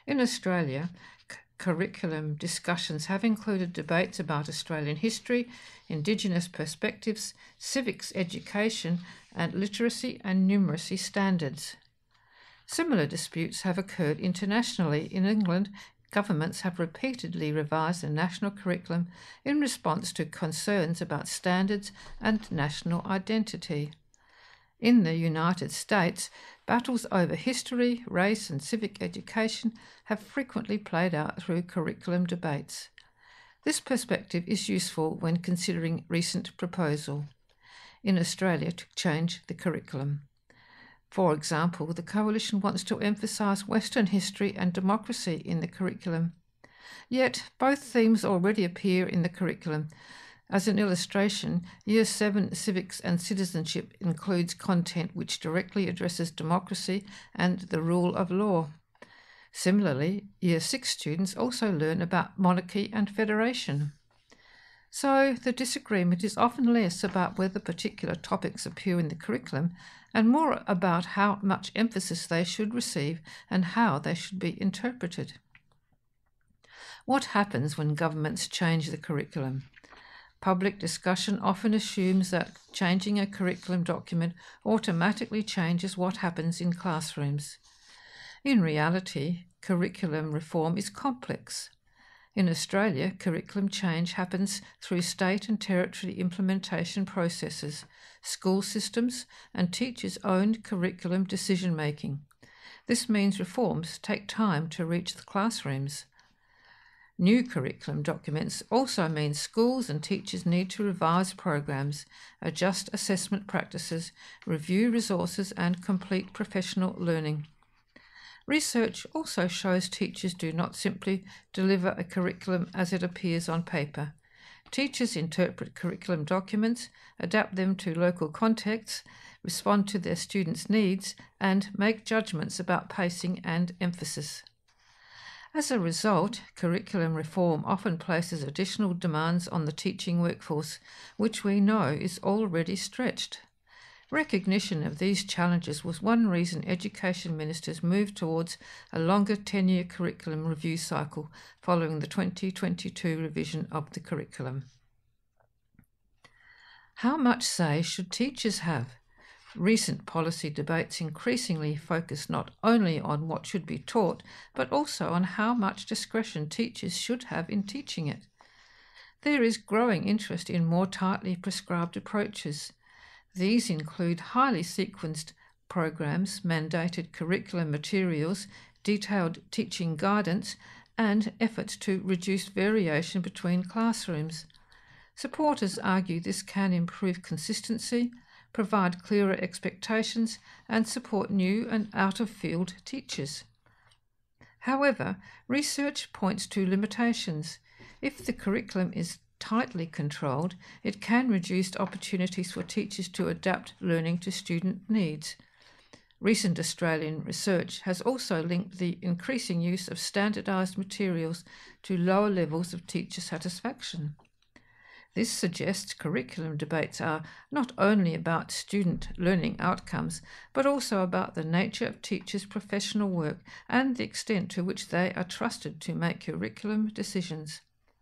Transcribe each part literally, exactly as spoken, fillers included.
In Australia, c- curriculum discussions have included debates about Australian history, Indigenous perspectives, civics education, and literacy and numeracy standards. Similar disputes have occurred internationally. In England, governments have repeatedly revised the national curriculum in response to concerns about standards and national identity. In the United States, battles over history, race, and civic education have frequently played out through curriculum debates. This perspective is useful when considering recent proposal in Australia to change the curriculum. For example, the Coalition wants to emphasise Western history and democracy in the curriculum. Yet, both themes already appear in the curriculum. As an illustration, Year seven Civics and Citizenship includes content which directly addresses democracy and the rule of law. Similarly, Year six students also learn about monarchy and federation. So, the disagreement is often less about whether particular topics appear in the curriculum and more about how much emphasis they should receive and how they should be interpreted. What happens when governments change the curriculum? Public discussion often assumes that changing a curriculum document automatically changes what happens in classrooms. In reality, curriculum reform is complex. In Australia, curriculum change happens through state and territory implementation processes, school systems, and teachers-owned curriculum decision-making. This means reforms take time to reach the classrooms. New curriculum documents also mean schools and teachers need to revise programs, adjust assessment practices, review resources, and complete professional learning. Research also shows teachers do not simply deliver a curriculum as it appears on paper. Teachers interpret curriculum documents, adapt them to local contexts, respond to their students' needs, and make judgments about pacing and emphasis. As a result, curriculum reform often places additional demands on the teaching workforce, which we know is already stretched. Recognition of these challenges was one reason education ministers moved towards a longer ten-year curriculum review cycle following the twenty twenty-two revision of the curriculum. How much say should teachers have? Recent policy debates increasingly focus not only on what should be taught, but also on how much discretion teachers should have in teaching it. There is growing interest in more tightly prescribed approaches. These include highly sequenced programs, mandated curriculum materials, detailed teaching guidance, and efforts to reduce variation between classrooms. Supporters argue this can improve consistency, provide clearer expectations, and support new and out-of-field teachers. However, research points to limitations. If the curriculum is tightly controlled, it can reduce opportunities for teachers to adapt learning to student needs. Recent Australian research has also linked the increasing use of standardised materials to lower levels of teacher satisfaction. This suggests curriculum debates are not only about student learning outcomes, but also about the nature of teachers' professional work and the extent to which they are trusted to make curriculum decisions.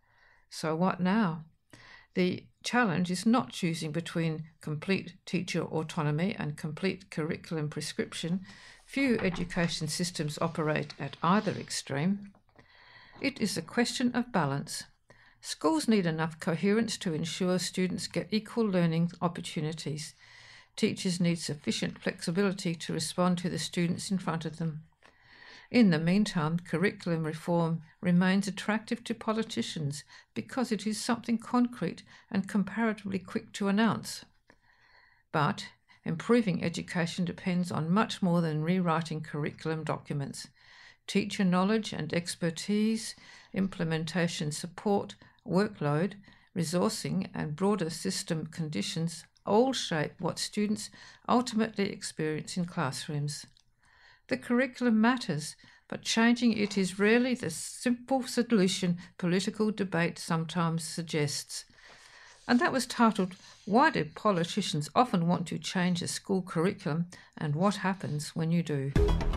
So what now? The challenge is not choosing between complete teacher autonomy and complete curriculum prescription. Few education systems operate at either extreme. It is a question of balance. Schools need enough coherence to ensure students get equal learning opportunities. Teachers need sufficient flexibility to respond to the students in front of them. In the meantime, curriculum reform remains attractive to politicians because it is something concrete and comparatively quick to announce. But improving education depends on much more than rewriting curriculum documents. Teacher knowledge and expertise, implementation support, workload, resourcing, and broader system conditions all shape what students ultimately experience in classrooms. The curriculum matters, but changing it is rarely the simple solution political debate sometimes suggests. And that was titled, "Why do politicians often want to change a school curriculum, and what happens when you do?"